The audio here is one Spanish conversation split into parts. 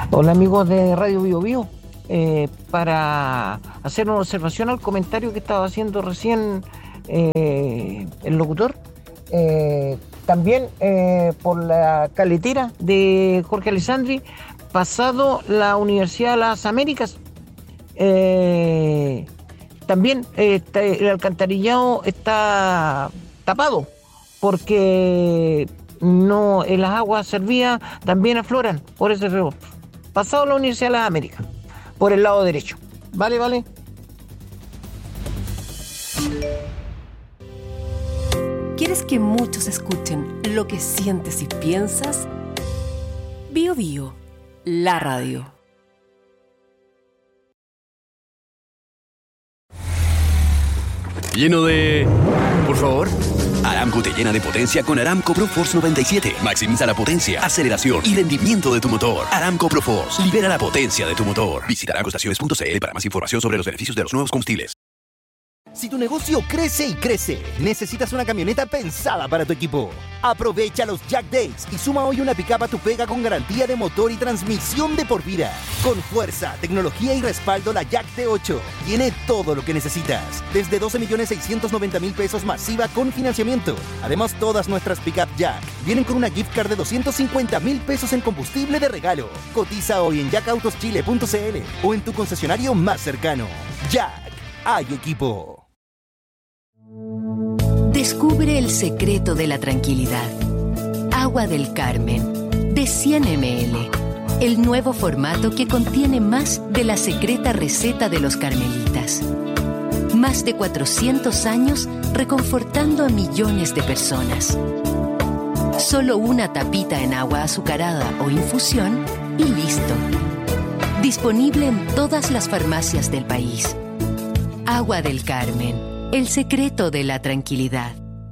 Hola amigos de Radio Bio Bio. Para hacer una observación al comentario que estaba haciendo recién el locutor, también por la caletera de Jorge Alessandri, pasado la Universidad de las Américas, también el alcantarillado está tapado porque no, en las aguas servidas también afloran por ese río. Pasado la Universidad de las Américas, por el lado derecho. Vale, vale. ¿Quieres que muchos escuchen lo que sientes y piensas? Bio Bio, la radio. Lleno de... Por favor. Aramco te llena de potencia con Aramco ProForce 97. Maximiza la potencia, aceleración y rendimiento de tu motor. Aramco ProForce. Libera la potencia de tu motor. Visita aramcoestaciones.cl para más información sobre los beneficios de los nuevos combustibles. Si tu negocio crece y crece, necesitas una camioneta pensada para tu equipo. Aprovecha los Jack Days y suma hoy una pickup a tu pega con garantía de motor y transmisión de por vida. Con fuerza, tecnología y respaldo, la Jack T8 tiene todo lo que necesitas. Desde 12.690.000 pesos masiva con financiamiento. Además, todas nuestras pickup Jack vienen con una gift card de 250.000 pesos en combustible de regalo. Cotiza hoy en jacautoschile.cl o en tu concesionario más cercano. Jack, hay equipo. Descubre el secreto de la tranquilidad. Agua del Carmen, de 100 ml. El nuevo formato que contiene más de la secreta receta de los carmelitas. Más de 400 años reconfortando a millones de personas. Solo una tapita en agua azucarada o infusión y listo. Disponible en todas las farmacias del país. Agua del Carmen. El secreto de la tranquilidad.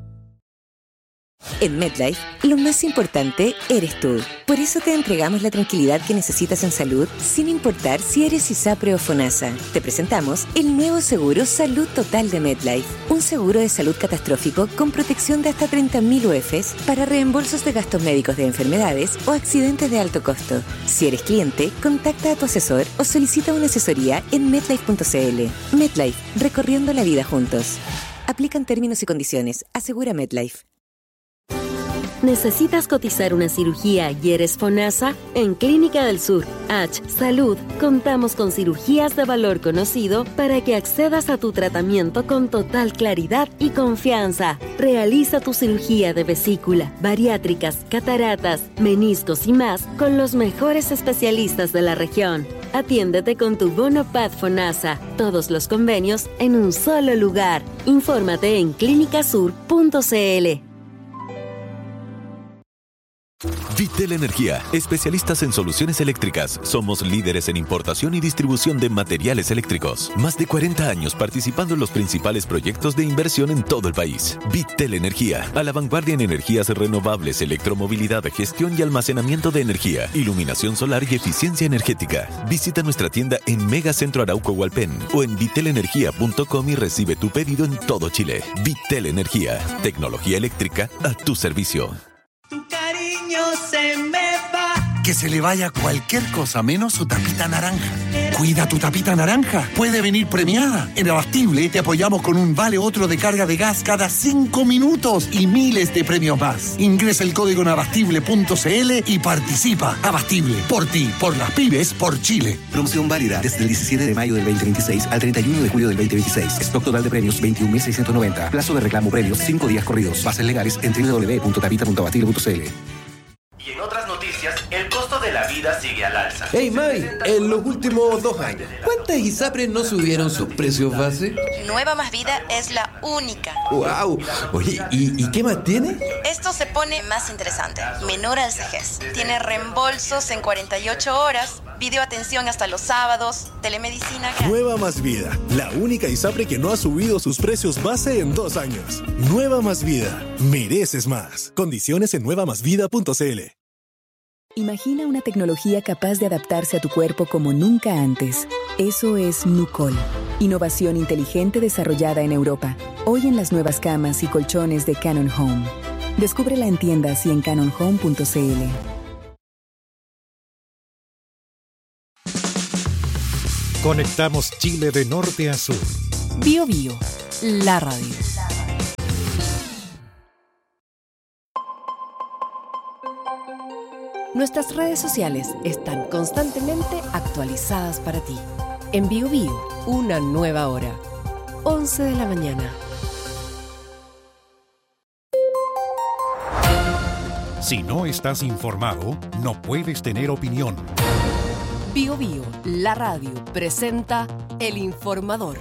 En MetLife, lo más importante eres tú. Por eso te entregamos la tranquilidad que necesitas en salud, sin importar si eres ISAPRE o FONASA. Te presentamos el nuevo seguro Salud Total de MetLife. Un seguro de salud catastrófico con protección de hasta 30.000 UFs para reembolsos de gastos médicos de enfermedades o accidentes de alto costo. Si eres cliente, contacta a tu asesor o solicita una asesoría en MetLife.cl. MetLife, recorriendo la vida juntos. Aplican términos y condiciones. Asegura MetLife. ¿Necesitas cotizar una cirugía y eres FONASA? En Clínica del Sur, H Salud, contamos con cirugías de valor conocido para que accedas a tu tratamiento con total claridad y confianza. Realiza tu cirugía de vesícula, bariátricas, cataratas, meniscos y más con los mejores especialistas de la región. Atiéndete con tu bono PAD FONASA. Todos los convenios en un solo lugar. Infórmate en clinicasur.cl. Vitel Energía, especialistas en soluciones eléctricas. Somos líderes en importación y distribución de materiales eléctricos. Más de 40 años participando en los principales proyectos de inversión en todo el país. Vitel Energía, a la vanguardia en energías renovables, electromovilidad, gestión y almacenamiento de energía, iluminación solar y eficiencia energética. Visita nuestra tienda en Megacentro Arauco Hualpén o en vitelenergia.com y recibe tu pedido en todo Chile. Vitel Energía, tecnología eléctrica a tu servicio. Tu cariño se me va. Que se le vaya cualquier cosa menos su tapita naranja. Cuida tu tapita naranja. Puede venir premiada. En Abastible te apoyamos con un vale otro de carga de gas cada 5 minutos y miles de premios más. Ingresa el código en abastible.cl y participa. Abastible. Por ti, por las pymes, por Chile. Promoción válida desde el 17 de mayo del 2026 al 31 de julio del 2026. Stock total de premios 21.690. Plazo de reclamo premios 5 días corridos. Bases legales en www.tapita.abastible.cl. Y en otras noticias, el costo de la vida sigue al alza. Hey May, en los últimos 2 años, ¿cuántas ISAPRES no subieron sus precios base? Nueva Más Vida es la única. ¡Wow! Oye, ¿y qué más tiene? Esto se pone más interesante. Menor al CEGES. Tiene reembolsos en 48 horas, videoatención hasta los sábados, telemedicina gratis. Nueva Más Vida, la única ISAPRE que no ha subido sus precios base en 2 años. Nueva Más Vida, mereces más. Condiciones en nuevamasvida.cl. Imagina una tecnología capaz de adaptarse a tu cuerpo como nunca antes. Eso es Nucol. Innovación inteligente desarrollada en Europa. Hoy en las nuevas camas y colchones de Canon Home. Descúbrela en tiendas y en canonhome.cl. Conectamos Chile de norte a sur. Bio Bio, la radio. Nuestras redes sociales están constantemente actualizadas para ti. En Bio Bio, una nueva hora. 11 de la mañana. Si no estás informado, no puedes tener opinión. Bio Bio, la radio, presenta El Informador.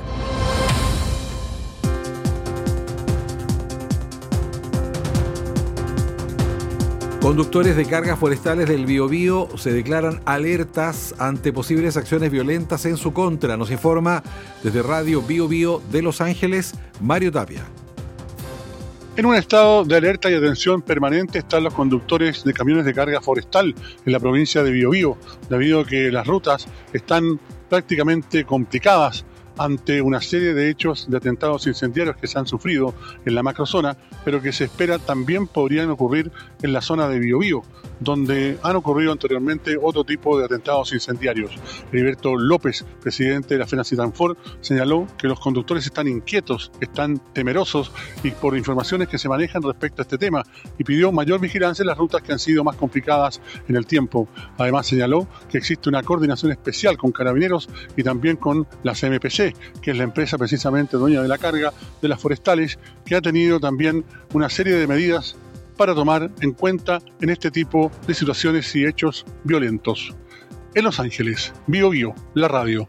Conductores de cargas forestales del Biobío se declaran alertas ante posibles acciones violentas en su contra. Nos informa desde Radio Biobío de Los Ángeles, Mario Tapia. En un estado de alerta y atención permanente están los conductores de camiones de carga forestal en la provincia de Biobío, debido a que las rutas están prácticamente complicadas ante una serie de hechos de atentados incendiarios que se han sufrido en la macrozona, pero que se espera también podrían ocurrir en la zona de Biobío, donde han ocurrido anteriormente otro tipo de atentados incendiarios. Heriberto López, presidente de la FENACITANFOR, señaló que los conductores están inquietos, están temerosos y por informaciones que se manejan respecto a este tema, y pidió mayor vigilancia en las rutas que han sido más complicadas en el tiempo. Además señaló que existe una coordinación especial con Carabineros y también con la CMPC, que es la empresa precisamente dueña de la carga de las forestales, que ha tenido también una serie de medidas para tomar en cuenta en este tipo de situaciones y hechos violentos. En Los Ángeles, Bio Bio, la radio.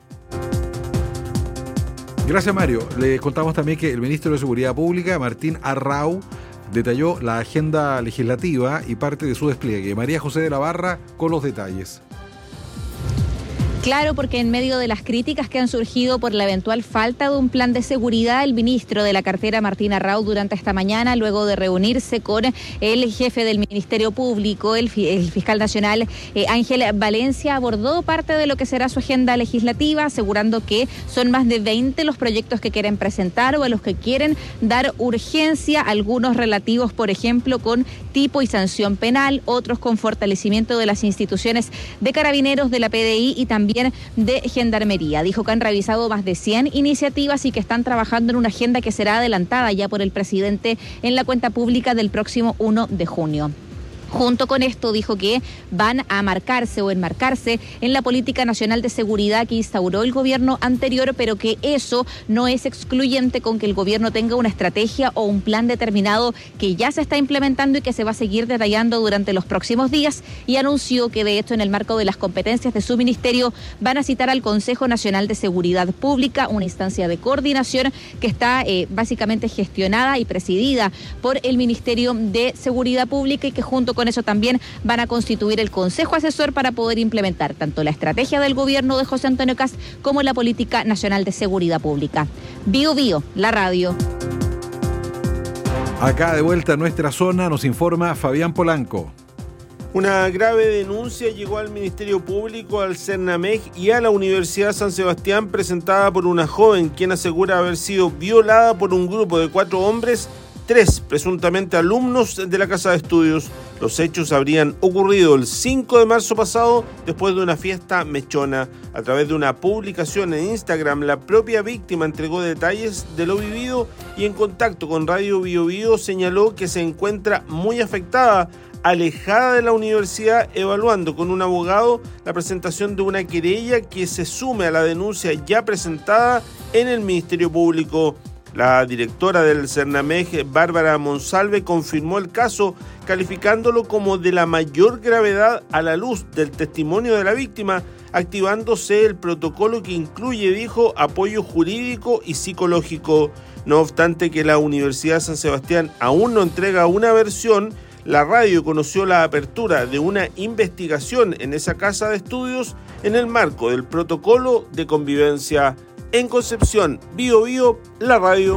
Gracias, Mario. Le contamos también que el ministro de Seguridad Pública, Martín Arrau, detalló la agenda legislativa y parte de su despliegue. María José de la Barra con los detalles. Claro, porque en medio de las críticas que han surgido por la eventual falta de un plan de seguridad, el ministro de la cartera, Martín Arrau, durante esta mañana, luego de reunirse con el jefe del Ministerio Público, el fiscal nacional Ángel Valencia, abordó parte de lo que será su agenda legislativa, asegurando que son más de 20 los proyectos que quieren presentar o a los que quieren dar urgencia, algunos relativos, por ejemplo, con tipo y sanción penal, otros con fortalecimiento de las instituciones de Carabineros, de la PDI y también de Gendarmería. Dijo que han revisado más de 100 iniciativas y que están trabajando en una agenda que será adelantada ya por el presidente en la cuenta pública del próximo 1 de junio. Junto con esto dijo que van a marcarse o enmarcarse en la política nacional de seguridad que instauró el gobierno anterior, pero que eso no es excluyente con que el gobierno tenga una estrategia o un plan determinado que ya se está implementando y que se va a seguir detallando durante los próximos días, y anunció que de hecho en el marco de las competencias de su ministerio van a citar al Consejo Nacional de Seguridad Pública, una instancia de coordinación que está básicamente gestionada y presidida por el Ministerio de Seguridad Pública, y que junto con eso también van a constituir el Consejo Asesor para poder implementar tanto la estrategia del gobierno de José Antonio Kast como la política nacional de seguridad pública. Bio Bio, la radio. Acá de vuelta a nuestra zona nos informa Fabián Polanco. Una grave denuncia llegó al Ministerio Público, al CERNAMEG y a la Universidad San Sebastián, presentada por una joven quien asegura haber sido violada por un grupo de 4 hombres, 3 presuntamente alumnos de la casa de estudios. Los hechos habrían ocurrido el 5 de marzo pasado después de una fiesta mechona. A través de una publicación en Instagram, la propia víctima entregó detalles de lo vivido y en contacto con Radio Bio Bio señaló que se encuentra muy afectada, alejada de la universidad, evaluando con un abogado la presentación de una querella que se sume a la denuncia ya presentada en el Ministerio Público. La directora del CERNAMEG, Bárbara Monsalve, confirmó el caso, calificándolo como de la mayor gravedad a la luz del testimonio de la víctima, activándose el protocolo que incluye, dijo, apoyo jurídico y psicológico. No obstante que la Universidad San Sebastián aún no entrega una versión, la radio conoció la apertura de una investigación en esa casa de estudios en el marco del protocolo de convivencia. En Concepción, Bio Bio, la radio.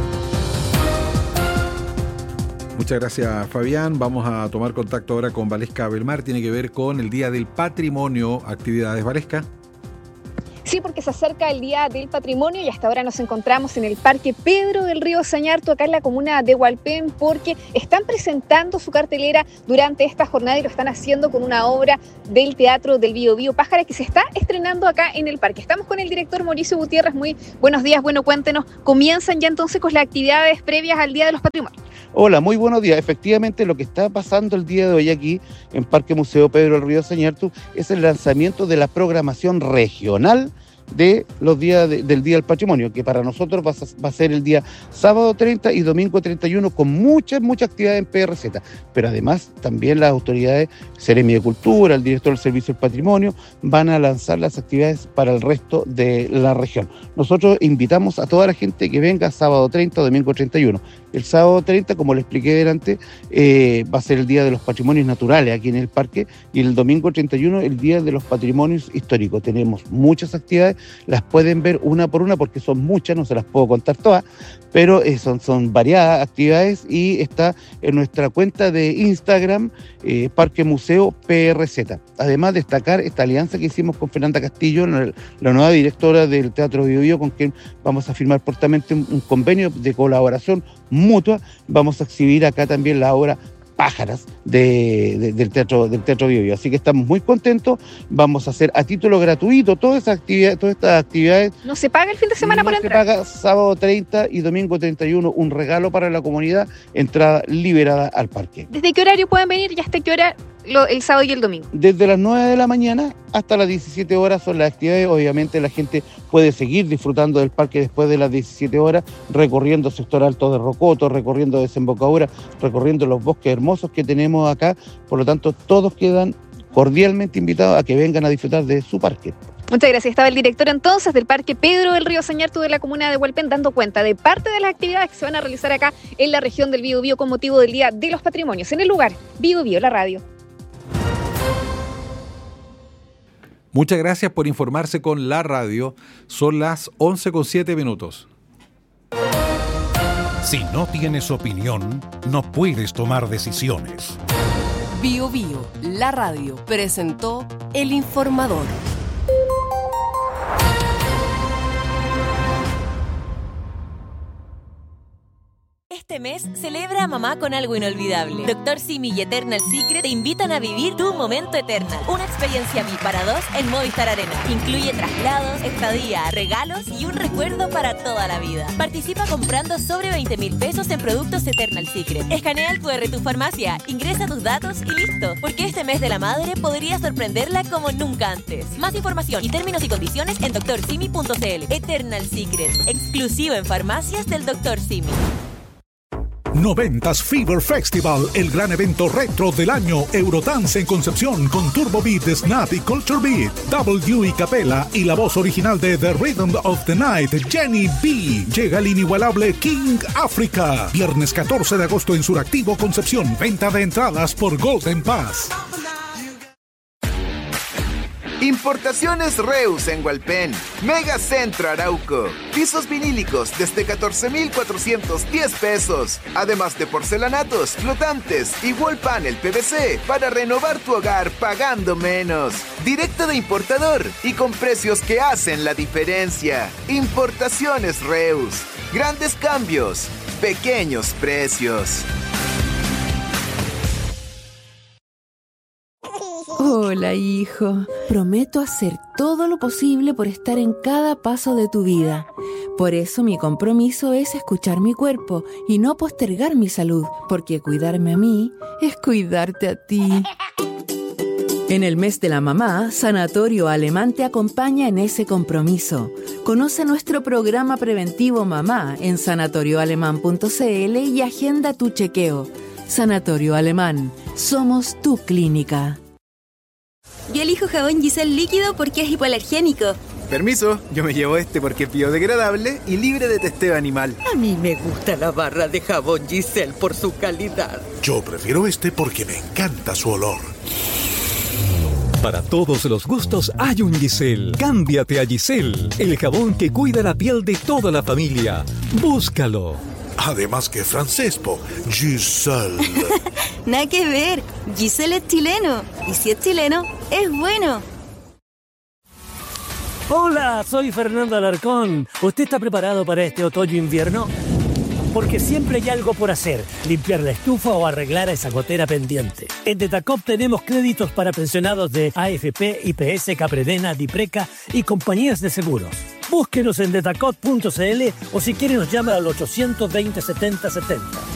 Muchas gracias, Fabián. Vamos a tomar contacto ahora con Valesca Belmar. Tiene que ver con el Día del Patrimonio. Actividades, Valesca. Sí, porque se acerca el Día del Patrimonio y hasta ahora nos encontramos en el Parque Pedro del Río Sañartu, acá en la comuna de Hualpén, porque están presentando su cartelera durante esta jornada y lo están haciendo con una obra del Teatro del Biobío Pájara que se está estrenando acá en el parque. Estamos con el director Mauricio Gutiérrez. Muy buenos días. Bueno, cuéntenos, ¿comienzan ya entonces con las actividades previas al Día de los Patrimonios? Hola, muy buenos días. Efectivamente, lo que está pasando el día de hoy aquí en Parque Museo Pedro del Río Sañartu es el lanzamiento de la programación regional de los días del Día del Patrimonio, que para nosotros va a ser el día sábado 30 y domingo 31 con muchas actividades en PRZ, pero además también las autoridades, Seremi de Cultura, el director del Servicio del Patrimonio, van a lanzar las actividades para el resto de la región. Nosotros invitamos a toda la gente que venga sábado 30 o domingo 31. El sábado 30, como le expliqué delante, va a ser el Día de los Patrimonios Naturales aquí en el parque, y el domingo 31 el Día de los Patrimonios Históricos. Tenemos muchas actividades, las pueden ver una por una porque son muchas, no se las puedo contar todas, pero son variadas actividades y está en nuestra cuenta de Instagram, Parque Museo PRZ. Además, destacar esta alianza que hicimos con Fernanda Castillo, la nueva directora del Teatro Biobío, con quien vamos a firmar prontamente un convenio de colaboración mutua. Vamos a exhibir acá también la obra Pájaras del Teatro Biobío. Así que estamos muy contentos. Vamos a hacer a título gratuito todas estas actividades. ¿No se paga el fin de semana por entrar? Se paga sábado 30 y domingo 31, un regalo para la comunidad, entrada liberada al parque. ¿Desde qué horario pueden venir y hasta qué hora el sábado y el domingo? Desde las 9 de la mañana hasta las 17 horas son las actividades. Obviamente la gente puede seguir disfrutando del parque después de las 17 horas, recorriendo sector alto de Rocoto, recorriendo desembocadura, recorriendo los bosques hermosos que tenemos acá. Por lo tanto, todos quedan cordialmente invitados a que vengan a disfrutar de su parque. Muchas gracias. Estaba el director entonces del Parque Pedro del Río Sañartu de la comuna de Hualpén dando cuenta de parte de las actividades que se van a realizar acá en la región del Biobío con motivo del Día de los Patrimonios. En el lugar, Biobío, la radio. Muchas gracias por informarse con la radio. Son las 11:07. Si no tienes opinión, no puedes tomar decisiones. Biobío, la radio, presentó El Informador. Este mes celebra a mamá con algo inolvidable. Dr. Simi y Eternal Secret te invitan a vivir tu momento Eternal. Una experiencia VIP para dos en Movistar Arena. Incluye traslados, estadía, regalos y un recuerdo para toda la vida. Participa comprando sobre 20.000 pesos en productos Eternal Secret. Escanea el QR de tu farmacia, ingresa tus datos y listo. Porque este mes de la madre podría sorprenderla como nunca antes. Más información y términos y condiciones en drsimi.cl. Eternal Secret, exclusivo en farmacias del Dr. Simi. 90s Fever Festival, el gran evento retro del año. Eurodance en Concepción con Turbo Beat, Snap y Culture Beat. W y Capella y la voz original de The Rhythm of the Night, Jenny B. Llega el inigualable King Africa. Viernes 14 de agosto en Suractivo, Concepción. Venta de entradas por Golden Pass. Importaciones Reus en Hualpén, Mega Centro Arauco, pisos vinílicos desde 14,410 pesos, además de porcelanatos, flotantes y wall panel PVC para renovar tu hogar pagando menos. Directo de importador y con precios que hacen la diferencia. Importaciones Reus, grandes cambios, pequeños precios. Hola, hijo. Prometo hacer todo lo posible por estar en cada paso de tu vida. Por eso mi compromiso es escuchar mi cuerpo y no postergar mi salud, porque cuidarme a mí es cuidarte a ti. En el mes de la mamá, Sanatorio Alemán te acompaña en ese compromiso. Conoce nuestro programa preventivo Mamá en sanatorioalemán.cl y agenda tu chequeo. Sanatorio Alemán. Somos tu clínica. Yo elijo jabón Giselle líquido porque es hipoalergénico. Permiso, yo me llevo este porque es biodegradable y libre de testeo animal. A mí me gusta la barra de jabón Giselle por su calidad. Yo prefiero este porque me encanta su olor. Para todos los gustos hay un Giselle. Cámbiate a Giselle, el jabón que cuida la piel de toda la familia. Búscalo. Además que francés, Giselle. Nada que ver, Giselle es chileno. Y si es chileno, es bueno. Hola, soy Fernando Alarcón. ¿Usted está preparado para este otoño-invierno? Porque siempre hay algo por hacer, limpiar la estufa o arreglar esa gotera pendiente. En Detacop tenemos créditos para pensionados de AFP, IPS, Capredena, Dipreca y compañías de seguros. Búsquenos en detacop.cl o si quiere nos llama al 820 70 70.